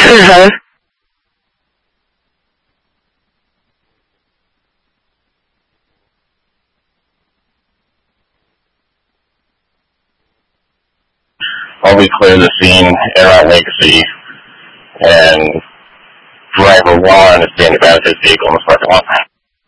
Uh-huh. While we clear the scene, air out Legacy, and driver 1 is standing by with his vehicle in the parking lot.